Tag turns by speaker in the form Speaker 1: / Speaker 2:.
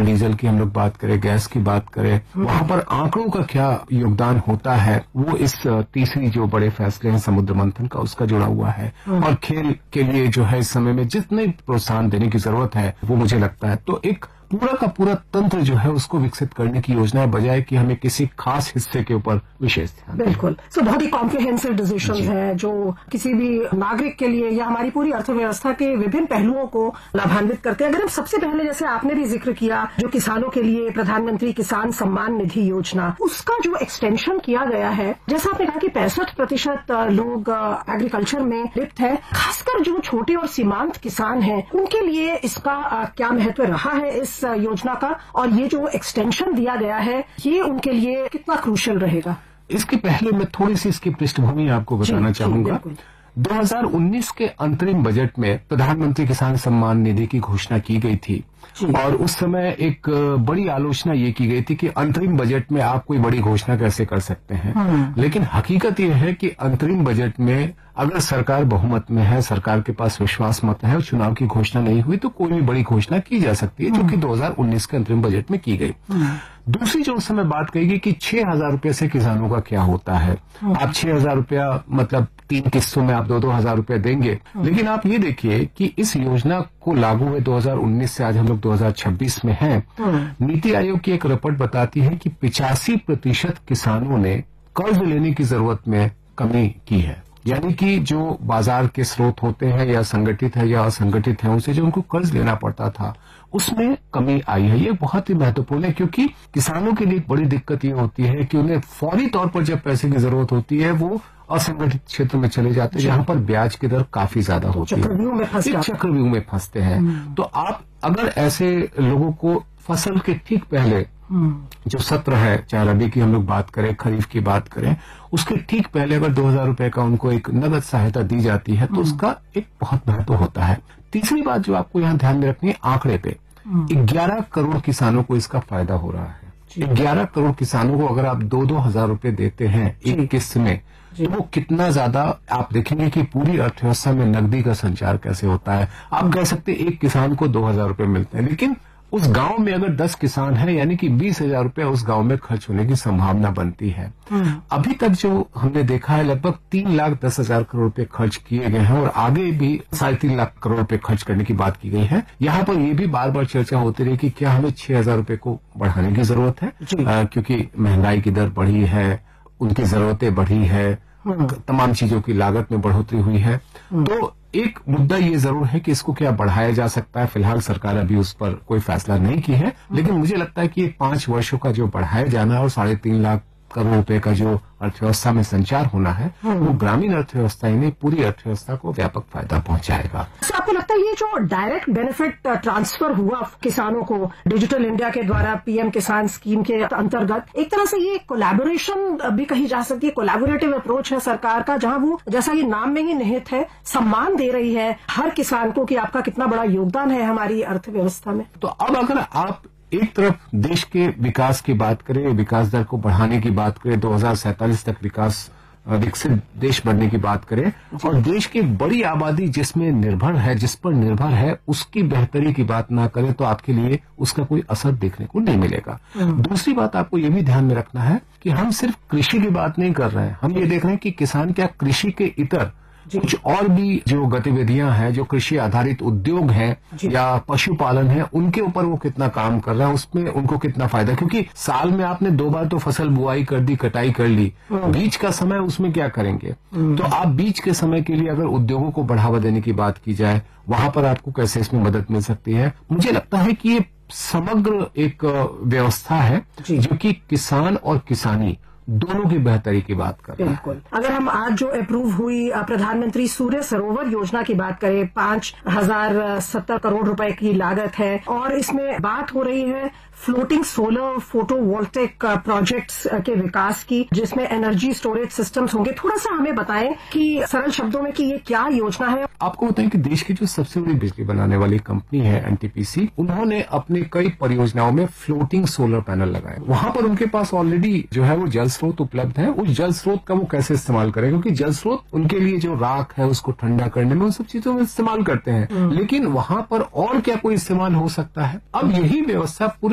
Speaker 1: Diesel की हम लोग बात करें, गैस की बात करें, वहां पर आंकड़ों का क्या योगदान होता है वो इस तीसरी जो बड़े फैसले हैं समुद्र मंथन का उसका जुड़ा हुआ है। और खेल के लिए जो है इस समय में जितने प्रोत्साहन देने की जरूरत है वो मुझे लगता है, तो एक पूरा का पूरा तंत्र जो है उसको विकसित करने की योजना है, बजाय कि हमें किसी खास हिस्से के ऊपर विशेष ध्यान।
Speaker 2: बिल्कुल। सो बहुत ही कॉम्प्रिहेंसिव डिसीजन है जो किसी भी नागरिक के लिए या हमारी पूरी अर्थव्यवस्था के विभिन्न पहलुओं को लाभान्वित करते हैं। अगर हम सबसे पहले, जैसे आपने भी जिक्र किया, जो किसानों के लिए प्रधानमंत्री किसान सम्मान निधि योजना, उसका जो एक्सटेंशन किया गया है, जैसा आपने कहा कि 65% लोग एग्रीकल्चर में लिप्त है, खासकर जो छोटे और सीमांत किसान हैं उनके लिए इसका क्या महत्व रहा है इस योजना का, और ये जो एक्सटेंशन दिया गया है ये उनके लिए कितना क्रूशियल रहेगा?
Speaker 1: इसके पहले मैं थोड़ी सी इसकी पृष्ठभूमि आपको बताना चाहूंगा। 2019 के अंतरिम बजट में प्रधानमंत्री किसान सम्मान निधि की घोषणा की गई थी और उस समय एक बड़ी आलोचना ये की गई थी कि अंतरिम बजट में आप कोई बड़ी घोषणा कैसे कर सकते हैं। लेकिन हकीकत यह है कि अंतरिम बजट में अगर सरकार बहुमत में है, सरकार के पास विश्वास मत है और चुनाव की घोषणा नहीं हुई तो कोई भी बड़ी घोषणा की जा सकती है, जो कि 2019 के अंतरिम बजट में की गई। दूसरी जो उस समय बात कही गई कि 6,000 रुपये से किसानों का क्या होता है। आप 6,000 रुपया मतलब 3 किस्तों में आप 2-2 हजार रुपया देंगे। लेकिन आप ये देखिए कि इस योजना को लागू हुए 2019 से आज हम लोग 2026 में हैं। नीति आयोग की एक रिपोर्ट बताती है कि 85% किसानों ने कर्ज लेने की जरूरत में कमी की है। यानी कि जो बाजार के स्रोत होते हैं या संगठित है या असंगठित है, उनसे जो उनको कर्ज लेना पड़ता था उसमें कमी आई है। ये बहुत ही महत्वपूर्ण है क्योंकि किसानों के लिए एक बड़ी दिक्कत ये होती है कि उन्हें फौरी तौर पर जब पैसे की जरूरत होती है वो असंगठित क्षेत्र में चले जाते हैं जहां पर ब्याज की दर काफी ज्यादा होती है, चक्रव्यूह में फंसते हैं। तो आप अगर ऐसे लोगों को फसल के ठीक पहले जो सत्र है, चाहे रबी की हम लोग बात करें, खरीफ की बात करें, उसके ठीक पहले अगर 2,000 रुपए का उनको एक नगद सहायता दी जाती है तो उसका एक बहुत महत्व होता है। तीसरी बात जो आपको यहाँ ध्यान में रखनी है, आंकड़े पे 11 करोड़ किसानों को इसका फायदा हो रहा है। 11 करोड़ किसानों को अगर आप 2-2 हजार रुपए देते हैं एक किस्त में, तो वो कितना ज्यादा आप देखेंगे कि पूरी अर्थव्यवस्था में नकदी का संचार कैसे होता है। आप कह सकते हैं एक किसान को 2,000 रुपए मिलते हैं, लेकिन उस गांव में अगर 10 किसान हैं यानी कि 20,000 रुपया उस गांव में खर्च होने की संभावना बनती है। अभी तक जो हमने देखा है लगभग 3,10,000 करोड़ रुपए खर्च किए गए हैं और आगे भी 3.5 लाख करोड़ रुपए खर्च करने की बात की गई है। यहाँ पर यह भी बार बार चर्चा होती रही कि क्या हमें 6,000 रुपए को बढ़ाने की जरूरत है, क्योंकि महंगाई की दर बढ़ी है, उनकी जरूरतें बढ़ी है, तमाम चीजों की लागत में बढ़ोतरी हुई है। तो एक मुद्दा ये जरूर है कि इसको क्या बढ़ाया जा सकता है। फिलहाल सरकार अभी उस पर कोई फैसला नहीं की है, लेकिन मुझे लगता है कि 5 वर्षों का जो बढ़ाया जाना है और 3.5 लाख करोड़ रुपए का जो अर्थव्यवस्था में संचार होना है वो ग्रामीण अर्थव्यवस्था ही नहीं पूरी अर्थव्यवस्था को व्यापक फायदा पहुंचाएगा।
Speaker 2: तो आपको लगता है ये जो डायरेक्ट बेनिफिट ट्रांसफर हुआ किसानों को डिजिटल इंडिया के द्वारा पीएम किसान स्कीम के अंतर्गत, एक तरह से ये कोलैबोरेशन भी कही जा सकती है, कोलैबोरेटिव अप्रोच है सरकार का, जहां वो जैसा ये नाम में ही निहित है सम्मान दे रही है हर किसान को कि आपका कितना बड़ा योगदान है हमारी अर्थव्यवस्था में।
Speaker 1: तो अब अगर आप एक तरफ देश के विकास की बात करें, विकास दर को बढ़ाने की बात करें, 2047 तक विकसित देश बनने की बात करें और देश की बड़ी आबादी जिसमें निर्भर है, जिस पर निर्भर है, उसकी बेहतरी की बात ना करें तो आपके लिए उसका कोई असर देखने को नहीं मिलेगा। दूसरी बात आपको ये भी ध्यान में रखना है कि हम सिर्फ कृषि की बात नहीं कर रहे हैं, हम ये देख रहे हैं कि किसान क्या कृषि के इतर कुछ और भी जो गतिविधियां हैं, जो कृषि आधारित उद्योग हैं या पशुपालन है, उनके ऊपर वो कितना काम कर रहा है, उसमें उनको कितना फायदा, क्योंकि साल में आपने 2 बार तो फसल बुआई कर दी, कटाई कर ली, बीच का समय उसमें क्या करेंगे। तो आप बीच के समय के लिए अगर उद्योगों को बढ़ावा देने की बात की जाए, वहां पर आपको कैसे इसमें मदद मिल सकती है। मुझे लगता है कि ये समग्र एक व्यवस्था है जो कि किसान और किसानी दोनों की बेहतरी की बात कर रहा है।
Speaker 2: बिल्कुल। अगर हम आज जो अप्रूव हुई प्रधानमंत्री सूर्य सरोवर योजना की बात करें, 5,070 करोड़ रुपए की लागत है और इसमें बात हो रही है फ्लोटिंग सोलर फोटोवोल्टिक प्रोजेक्ट्स के विकास की, जिसमें एनर्जी स्टोरेज सिस्टम्स होंगे। थोड़ा सा हमें बताएं कि सरल शब्दों में कि ये क्या योजना है।
Speaker 1: आपको बताएं कि देश की जो सबसे बड़ी बिजली बनाने वाली कंपनी है एनटीपीसी, उन्होंने अपने कई परियोजनाओं में फ्लोटिंग सोलर पैनल लगाए। वहां पर उनके पास ऑलरेडी जो है वो जल स्रोत उपलब्ध है। उस जल स्रोत का वो कैसे इस्तेमाल करें, क्योंकि जल स्रोत उनके लिए जो राख है उसको ठंडा करने में, उन सब चीजों में इस्तेमाल करते हैं, लेकिन वहां पर और क्या कोई इस्तेमाल हो सकता है। अब यही व्यवस्था पूरे